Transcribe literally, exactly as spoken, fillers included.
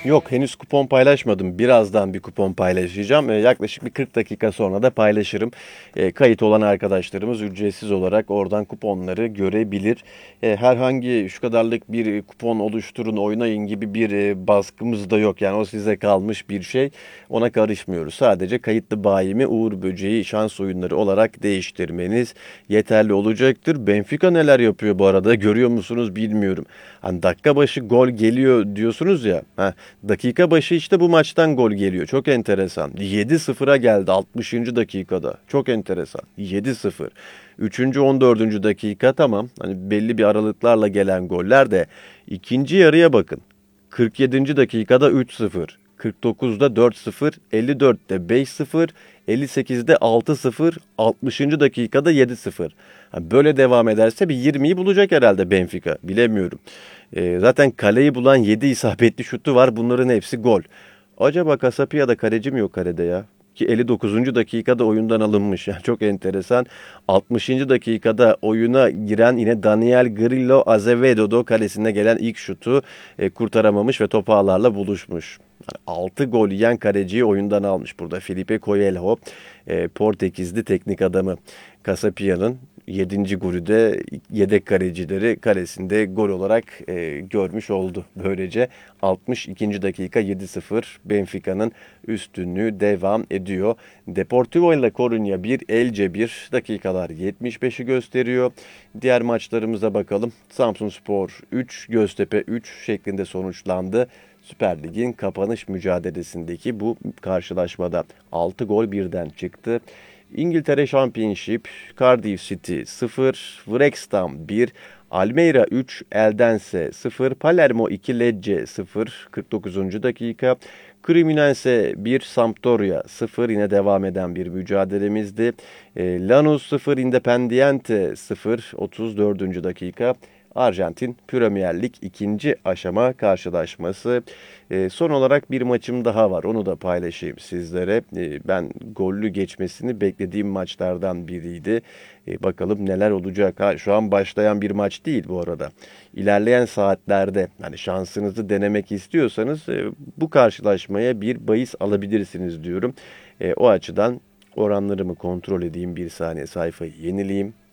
Yok, henüz kupon paylaşmadım. Birazdan bir kupon paylaşacağım. Ee, yaklaşık bir kırk dakika sonra da paylaşırım. Ee, kayıt olan arkadaşlarımız ücretsiz olarak oradan kuponları görebilir. Ee, herhangi şu kadarlık bir kupon oluşturun, oynayın gibi bir e, baskımız da yok. Yani o size kalmış bir şey. Ona karışmıyoruz. Sadece kayıtlı bayimi Uğur Böceği şans oyunları olarak değiştirmeniz yeterli olacaktır. Benfica neler yapıyor bu arada? Görüyor musunuz bilmiyorum. Hani dakika başı gol geliyor diyorsunuz ya. Heh, dakika başı işte bu maçtan gol geliyor. Çok enteresan. yedi sıfıra geldi altmışıncı dakikada. Çok enteresan. yedi sıfır. üçüncü. on dördüncü dakika tamam. Hani belli bir aralıklarla gelen goller de ikinci yarıya bakın. kırk yedinci dakikada üç sıfır. kırk dokuzda dört sıfır. elli dörtte beş sıfır. elli sekizde altı sıfır. altmışıncı dakikada yedi sıfır. Ha, böyle devam ederse bir yirmiyi bulacak herhalde Benfica. Bilemiyorum. Ee, zaten kaleyi bulan yedi isabetli şutu var. Bunların hepsi gol. Acaba Casapia'da kaleci mi yok kalede ya? Ki elli dokuzuncu dakikada oyundan alınmış. Yani çok enteresan. altmışıncı dakikada oyuna giren yine Daniel Grillo Azevedo kalesine gelen ilk şutu e, kurtaramamış ve top ağlarla buluşmuş. altı gol yiyen kaleciyi oyundan almış burada. Felipe Coelho, e, Portekizli teknik adamı. Casapia'nın yedinci golü de yedek kalecileri kalesinde gol olarak e, görmüş oldu. Böylece altmış ikinci dakika yedi sıfır Benfica'nın üstünlüğü devam ediyor. Deportivo ile Coruña bir, Elche bir, dakikalar yetmiş beşi gösteriyor. Diğer maçlarımıza bakalım. Samsunspor üç, Göztepe üç şeklinde sonuçlandı. Süper Lig'in kapanış mücadelesindeki bu karşılaşmada altı gol birden çıktı. İngiltere Championship, Cardiff City sıfır, Wrexham bir, Almeida üç, Eldense sıfır, Palermo iki, Lecce sıfır, kırk dokuzuncu dakika. Cremonese bir, Sampdoria sıfır, yine devam eden bir mücadelemizdi. E, Lanús sıfır, Independiente sıfır, otuz dördüncü dakika. Arjantin Premier Lig ikinci aşama karşılaşması. E, son olarak bir maçım daha var. Onu da paylaşayım sizlere. E, ben gollü geçmesini beklediğim maçlardan biriydi. E, bakalım neler olacak. Ha, şu an başlayan bir maç değil bu arada. İlerleyen saatlerde hani şansınızı denemek istiyorsanız e, bu karşılaşmaya bir bahis alabilirsiniz diyorum. E, o açıdan oranlarımı kontrol edeyim. Bir saniye sayfayı yenileyim.